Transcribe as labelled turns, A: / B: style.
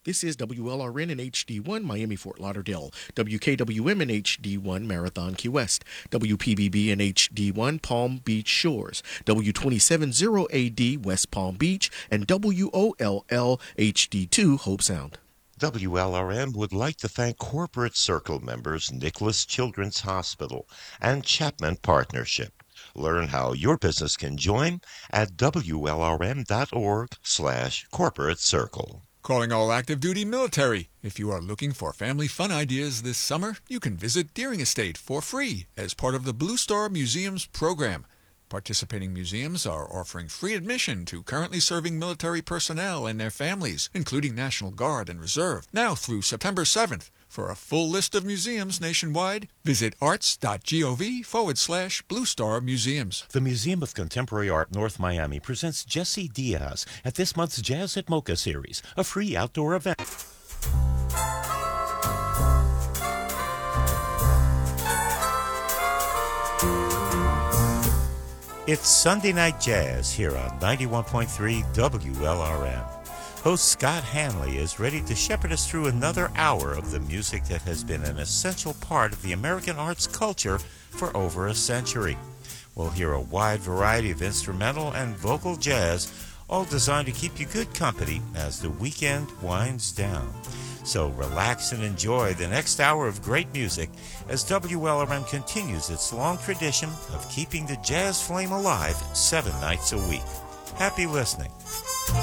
A: This is WLRN in HD1, Miami, Fort Lauderdale, WKWM in HD1, Marathon, Key West, WPBB in HD1, Palm Beach Shores, W270AD, West Palm Beach, and WOLL HD2, Hope Sound.
B: WLRN would like to thank Corporate Circle members Nicholas Children's Hospital and Chapman Partnership. Learn how your business can join at WLRN.org/corporate circle.
C: Calling all active duty military. If you are looking for family fun ideas this summer, you can visit Deering Estate for free as part of the Blue Star Museum's program. Participating museums are offering free admission to currently serving military personnel and their families, including National Guard and Reserve, now through September 7th. For a full list of museums nationwide, visit arts.gov/Blue Star Museums.
D: The Museum of Contemporary Art North Miami presents Jesse Diaz at this month's Jazz at Mocha series, a free outdoor event. It's Sunday Night Jazz here on 91.3 WLRN. Host Scott Hanley is ready to shepherd us through another hour of the music that has been an essential part of the American arts culture for over a century. We'll hear a wide variety of instrumental and vocal jazz, all designed to keep you good company as the weekend winds down. So relax and enjoy the next hour of great music as WLRN continues its long tradition of keeping the jazz flame alive 7 nights a week. Happy listening.